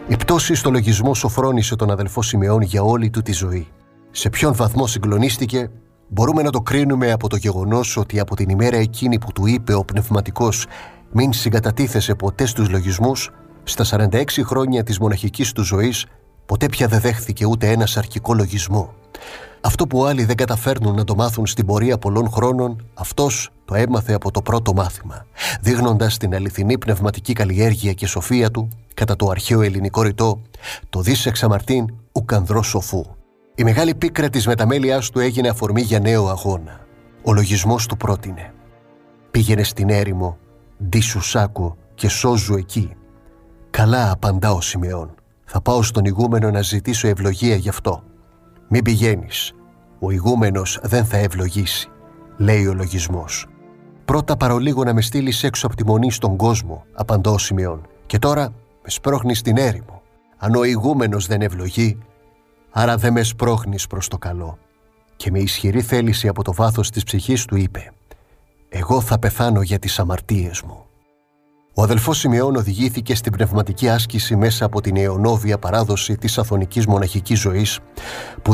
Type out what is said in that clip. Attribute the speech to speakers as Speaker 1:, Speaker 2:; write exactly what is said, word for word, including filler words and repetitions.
Speaker 1: Η πτώση στο λογισμό σοφρόνησε τον αδελφό Σιμεών για όλη του τη ζωή. Σε ποιον βαθμό συγκλονίστηκε, μπορούμε να το κρίνουμε από το γεγονός ότι από την ημέρα εκείνη που του είπε ο πνευματικός «Μην συγκατατίθεσαι ποτέ στους λογισμούς», στα σαράντα έξι χρόνια της μοναχικής του ζωής, ποτέ πια δεν δέχθηκε ούτε ένα σαρκικό λογισμό. Αυτό που άλλοι δεν καταφέρνουν να το μάθουν στην πορεία πολλών χρόνων, αυτός το έμαθε από το πρώτο μάθημα, δείχνοντας την αληθινή πνευματική καλλιέργεια και σοφία του κατά το αρχαίο ελληνικό ρητό «Το δις εξαμαρτήν ουκ ανδρός σοφού». Η μεγάλη πίκρα της μεταμέλειάς του έγινε αφορμή για νέο αγώνα. Ο λογισμός του πρότεινε «Πήγαινε στην έρημο, ντύσου σάκο και σώζου εκεί». «Καλά», απαντά ο Σιμεών, «θα πάω στον ηγούμενο να ζητήσω ευλογία γι' αυτό». «Μην πηγαίνεις, ο ηγούμενος δεν θα ευλογήσει», λέει ο λογισμός. «Πρώτα παρολίγο να με στείλεις έξω από τη μονή στον κόσμο», απαντά ο Σιμεών, «και τώρα με σπρώχνεις στην έρημο. Αν ο ηγούμενος δεν ευλογεί, άρα δεν με σπρώχνεις προς το καλό». Και με ισχυρή θέληση από το βάθος της ψυχής του είπε «Εγώ θα πεθάνω για τις αμαρτίες μου». Ο αδελφός Σιμεών οδηγήθηκε στην πνευματική άσκηση μέσα από την αιωνόβια παράδοση της αθωνικής μοναχικής ζωής, που